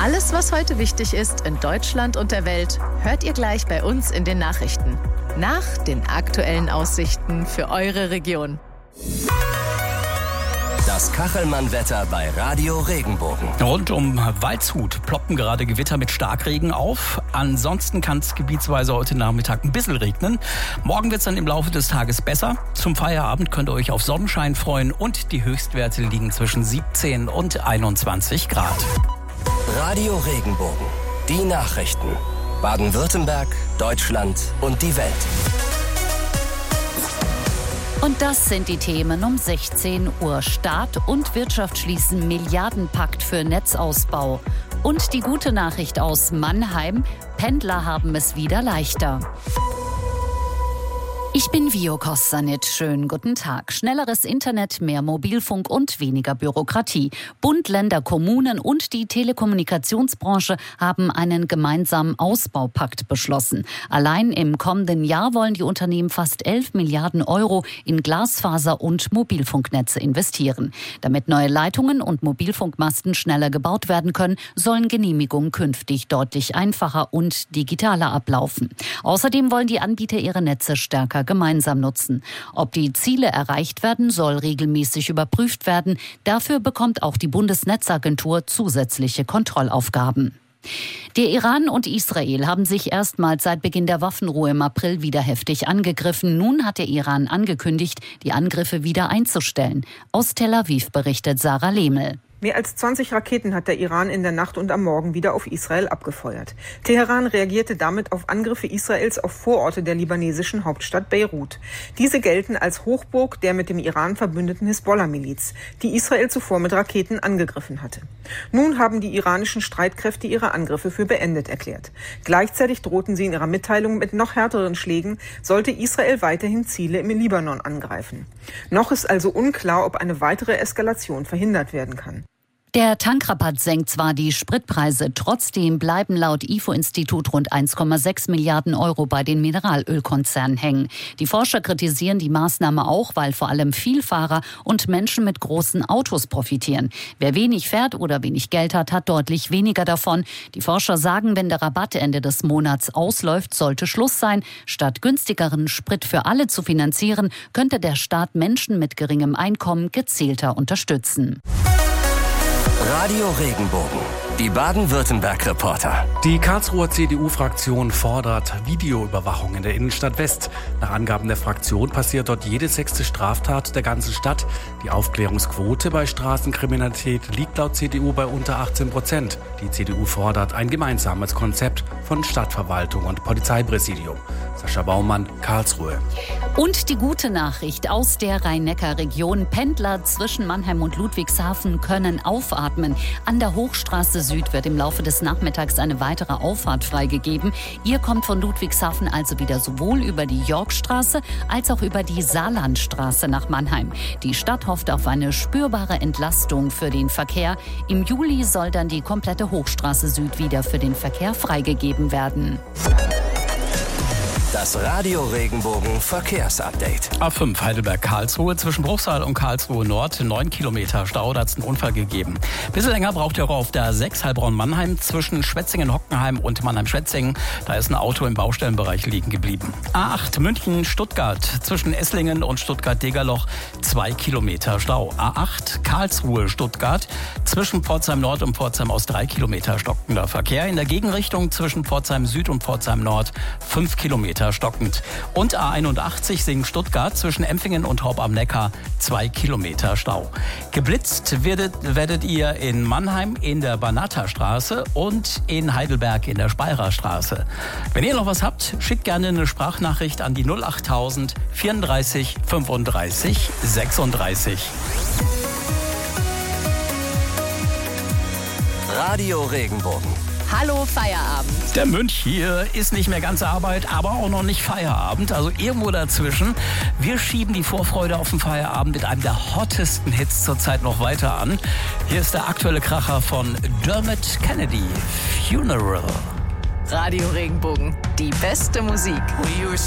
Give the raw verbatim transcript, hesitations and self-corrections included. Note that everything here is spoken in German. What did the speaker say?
Alles, was heute wichtig ist in Deutschland und der Welt, hört ihr gleich bei uns in den Nachrichten. Nach den aktuellen Aussichten für eure Region. Das Kachelmann-Wetter bei Radio Regenbogen. Rund um Waldshut ploppen gerade Gewitter mit Starkregen auf. Ansonsten kann es gebietsweise heute Nachmittag ein bisschen regnen. Morgen wird es dann im Laufe des Tages besser. Zum Feierabend könnt ihr euch auf Sonnenschein freuen und die Höchstwerte liegen zwischen siebzehn und einundzwanzig Grad. Radio Regenbogen. Die Nachrichten. Baden-Württemberg, Deutschland und die Welt. Und das sind die Themen um sechzehn Uhr. Staat und Wirtschaft schließen Milliardenpakt für Netzausbau. Und die gute Nachricht aus Mannheim: Pendler haben es wieder leichter. Ich bin Vio Kossanit. Schönen guten Tag. Schnelleres Internet, mehr Mobilfunk und weniger Bürokratie. Bund, Länder, Kommunen und die Telekommunikationsbranche haben einen gemeinsamen Ausbaupakt beschlossen. Allein im kommenden Jahr wollen die Unternehmen fast elf Milliarden Euro in Glasfaser- und Mobilfunknetze investieren. Damit neue Leitungen und Mobilfunkmasten schneller gebaut werden können, sollen Genehmigungen künftig deutlich einfacher und digitaler ablaufen. Außerdem wollen die Anbieter ihre Netze stärker gemeinsam nutzen. Ob die Ziele erreicht werden, soll regelmäßig überprüft werden. Dafür bekommt auch die Bundesnetzagentur zusätzliche Kontrollaufgaben. Der Iran und Israel haben sich erstmals seit Beginn der Waffenruhe im April wieder heftig angegriffen. Nun hat der Iran angekündigt, die Angriffe wieder einzustellen. Aus Tel Aviv berichtet Sarah Lehmel. Mehr als zwanzig Raketen hat der Iran in der Nacht und am Morgen wieder auf Israel abgefeuert. Teheran reagierte damit auf Angriffe Israels auf Vororte der libanesischen Hauptstadt Beirut. Diese gelten als Hochburg der mit dem Iran verbündeten Hisbollah-Miliz, die Israel zuvor mit Raketen angegriffen hatte. Nun haben die iranischen Streitkräfte ihre Angriffe für beendet erklärt. Gleichzeitig drohten sie in ihrer Mitteilung mit noch härteren Schlägen, sollte Israel weiterhin Ziele im Libanon angreifen. Noch ist also unklar, ob eine weitere Eskalation verhindert werden kann. Der Tankrabatt senkt zwar die Spritpreise, trotzdem bleiben laut I F O-Institut rund eins Komma sechs Milliarden Euro bei den Mineralölkonzernen hängen. Die Forscher kritisieren die Maßnahme auch, weil vor allem Vielfahrer und Menschen mit großen Autos profitieren. Wer wenig fährt oder wenig Geld hat, hat deutlich weniger davon. Die Forscher sagen, wenn der Rabatt Ende des Monats ausläuft, sollte Schluss sein. Statt günstigeren Sprit für alle zu finanzieren, könnte der Staat Menschen mit geringem Einkommen gezielter unterstützen. Radio Regenbogen. Die Baden-Württemberg-Reporter. Die Karlsruher C D U-Fraktion fordert Videoüberwachung in der Innenstadt West. Nach Angaben der Fraktion passiert dort jede sechste Straftat der ganzen Stadt. Die Aufklärungsquote bei Straßenkriminalität liegt laut C D U bei unter achtzehn Prozent. Die C D U fordert ein gemeinsames Konzept von Stadtverwaltung und Polizeipräsidium. Sascha Baumann, Karlsruhe. Und die gute Nachricht aus der Rhein-Neckar-Region: Pendler zwischen Mannheim und Ludwigshafen können aufatmen. An der Hochstraße Süd wird im Laufe des Nachmittags eine weitere Auffahrt freigegeben. Ihr kommt von Ludwigshafen also wieder sowohl über die Yorkstraße als auch über die Saarlandstraße nach Mannheim. Die Stadt hofft auf eine spürbare Entlastung für den Verkehr. Im Juli soll dann die komplette Hochstraße Süd wieder für den Verkehr freigegeben werden. Das Radio Regenbogen Verkehrsupdate. A fünf Heidelberg-Karlsruhe zwischen Bruchsal und Karlsruhe Nord, neun Kilometer Stau, da hat es einen Unfall gegeben. Bisschen länger braucht ihr auch auf der sechs Heilbronn-Mannheim zwischen Schwetzingen-Hockenheim und Mannheim-Schwetzingen. Da ist ein Auto im Baustellenbereich liegen geblieben. A acht München-Stuttgart zwischen Esslingen und Stuttgart-Degerloch, zwei Kilometer Stau. A acht Karlsruhe-Stuttgart zwischen Pforzheim Nord und Pforzheim Ost, drei Kilometer stockender Verkehr. In der Gegenrichtung zwischen Pforzheim Süd und Pforzheim Nord, fünf Kilometer stockend. Und A einundachtzig Singen-Stuttgart zwischen Empfingen und Horb am Neckar, zwei Kilometer Stau. Geblitzt werdet, werdet ihr in Mannheim in der Banaterstraße und in Heidelberg in der Speyerer-Straße. Wenn ihr noch was habt, schickt gerne eine Sprachnachricht an die null achttausend vierunddreißig fünfunddreißig sechsunddreißig. Radio Regenbogen. Hallo Feierabend. Der Münch hier ist nicht mehr ganze Arbeit, aber auch noch nicht Feierabend, also irgendwo dazwischen. Wir schieben die Vorfreude auf den Feierabend mit einem der hottesten Hits zurzeit noch weiter an. Hier ist der aktuelle Kracher von Dermot Kennedy, Funeral. Radio Regenbogen, die beste Musik.